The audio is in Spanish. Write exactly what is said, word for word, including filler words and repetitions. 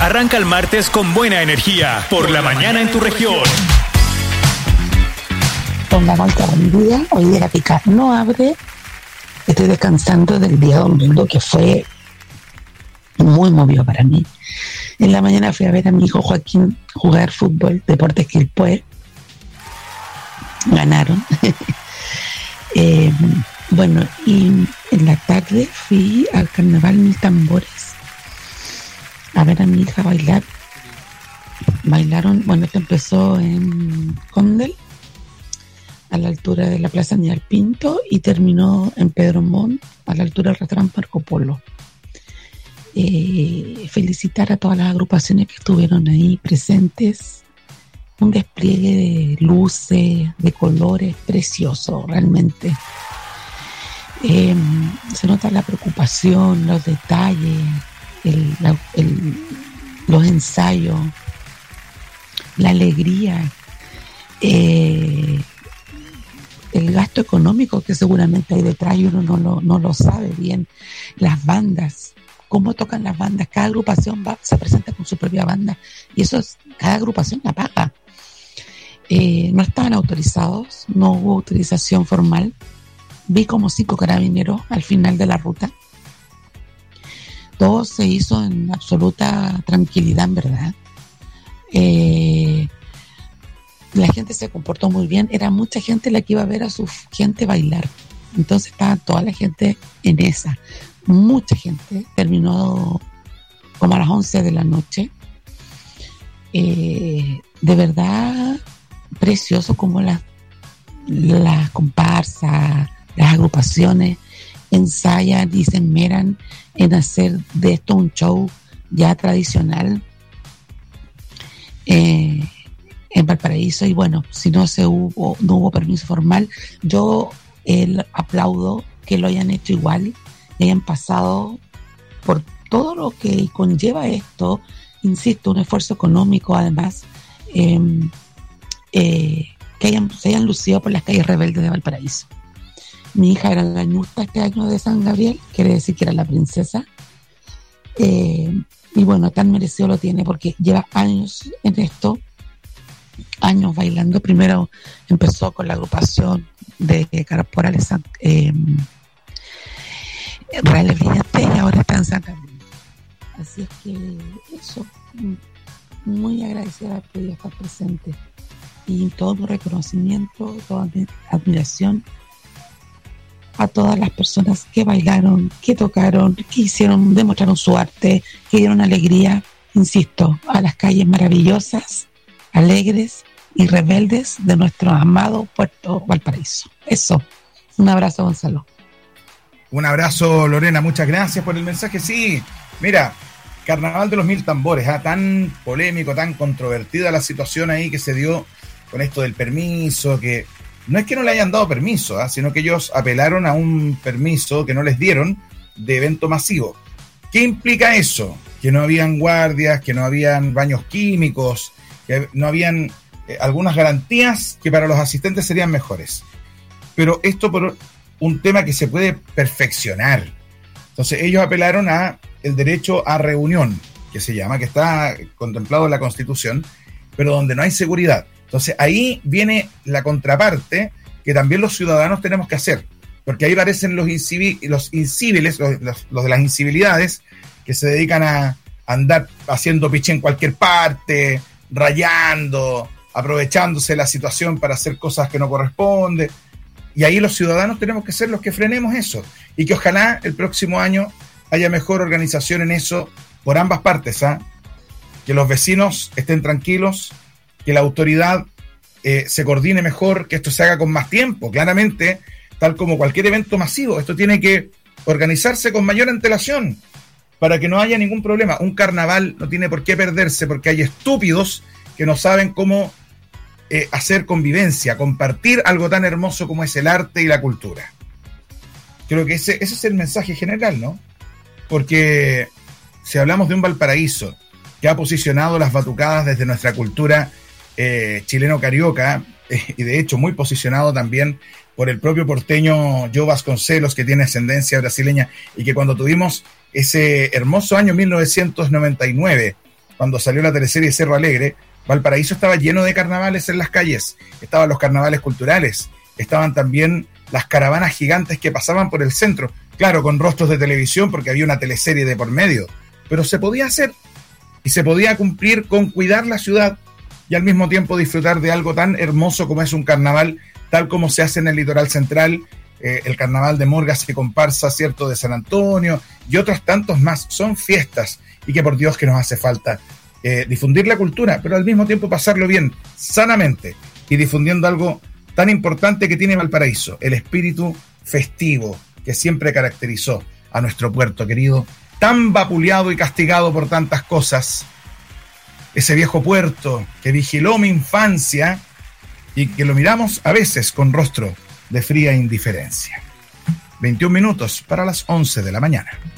Arranca el martes con buena energía. Por la mañana en tu región. Con la vuelta de mi día, hoy día la picar no abre. Estoy descansando del día domingo, que fue muy movido para mí. En la mañana fui a ver a mi hijo Joaquín jugar fútbol, Deportes Quilpué. Ganaron. eh, bueno, y en la tarde fui al Carnaval Mil Tambores a ver a mi hija bailar. Bailaron, bueno, esto empezó en Condel, a la altura de la Plaza Aníbal Pinto, y terminó en Pedro Montt, a la altura del restaurante Marco Polo. Eh, felicitar a todas las agrupaciones que estuvieron ahí presentes. Un despliegue de luces, de colores precioso, realmente. Eh, se nota la preocupación, los detalles, el, la, el, los ensayos, la alegría, eh, el gasto económico que seguramente hay detrás y uno no lo, no lo sabe bien, las bandas, cómo tocan las bandas, cada agrupación va, se presenta con su propia banda y eso es, cada agrupación la paga. Eh, no estaban autorizados, no hubo autorización formal. Vi como cinco carabineros al final de la ruta. Todo se hizo en absoluta tranquilidad, en verdad. Eh, la gente se comportó muy bien. Era mucha gente la que iba a ver a su gente bailar. Entonces estaba toda la gente en esa. Mucha gente. Terminó como a las once de la noche. Eh, de verdad, precioso como las las comparsas, las agrupaciones ensayan y se esmeran en hacer de esto un show ya tradicional eh, en Valparaíso. Y bueno, si no se hubo, no hubo permiso formal, yo eh, aplaudo que lo hayan hecho igual, que hayan pasado por todo lo que conlleva esto, insisto, un esfuerzo económico además, eh, eh, que hayan, se hayan lucido por las calles rebeldes de Valparaíso. Mi hija era la ñusta este año de San Gabriel, quiere decir que era la princesa. Eh, y bueno, tan merecido lo tiene porque lleva años en esto, años bailando. Primero empezó con la agrupación de Caporales eh, Reales Brillantes y ahora está en San Gabriel. Así es que eso, muy agradecida de poder estar presente. Y todo mi reconocimiento, toda mi admiración a todas las personas que bailaron, que tocaron, que hicieron, demostraron su arte, que dieron alegría, insisto, a las calles maravillosas, alegres y rebeldes de nuestro amado Puerto Valparaíso. Eso. Un abrazo, Gonzalo. Un abrazo, Lorena, muchas gracias por el mensaje. Sí, mira, Carnaval de los Mil Tambores, ¿eh? Tan polémico, tan controvertida la situación ahí que se dio con esto del permiso, que no es que no le hayan dado permiso, ¿eh? Sino que ellos apelaron a un permiso que no les dieron de evento masivo. ¿Qué implica eso? Que no habían guardias, que no habían baños químicos, que no habían eh, algunas garantías que para los asistentes serían mejores. Pero esto por un tema que se puede perfeccionar. Entonces ellos apelaron a el derecho a reunión, que se llama, que está contemplado en la Constitución, pero donde no hay seguridad. Entonces ahí viene la contraparte que también los ciudadanos tenemos que hacer, porque ahí aparecen los, incivi- los incíviles, los, los, los de las incivilidades, que se dedican a andar haciendo piché en cualquier parte, rayando, aprovechándose de la situación para hacer cosas que no corresponden. Y ahí los ciudadanos tenemos que ser los que frenemos eso. Y que ojalá el próximo año haya mejor organización en eso por ambas partes, ¿ah? Que los vecinos estén tranquilos, que la autoridad eh, se coordine mejor, que esto se haga con más tiempo. Claramente, tal como cualquier evento masivo, esto tiene que organizarse con mayor antelación para que no haya ningún problema. Un carnaval no tiene por qué perderse porque hay estúpidos que no saben cómo eh, hacer convivencia, compartir algo tan hermoso como es el arte y la cultura. Creo que ese, ese es el mensaje general, ¿no? Porque si hablamos de un Valparaíso que ha posicionado las batucadas desde nuestra cultura eh, chileno-carioca, eh, y de hecho muy posicionado también por el propio porteño Joe Vasconcelos, que tiene ascendencia brasileña, y que cuando tuvimos ese hermoso año mil novecientos noventa y nueve, cuando salió la teleserie Cerro Alegre, Valparaíso estaba lleno de carnavales en las calles, estaban los carnavales culturales, estaban también las caravanas gigantes que pasaban por el centro, claro, con rostros de televisión porque había una teleserie de por medio, pero se podía hacer y se podía cumplir con cuidar la ciudad y al mismo tiempo disfrutar de algo tan hermoso como es un carnaval, tal como se hace en el litoral central, eh, el carnaval de Morgas y comparsa, cierto, de San Antonio y otros tantos más. Son fiestas y que por Dios que nos hace falta eh, difundir la cultura, pero al mismo tiempo pasarlo bien, sanamente, y difundiendo algo tan importante que tiene Valparaíso, el espíritu festivo que siempre caracterizó a nuestro puerto querido, tan vapuleado y castigado por tantas cosas, ese viejo puerto que vigiló mi infancia y que lo miramos a veces con rostro de fría indiferencia. veintiún minutos para las once de la mañana.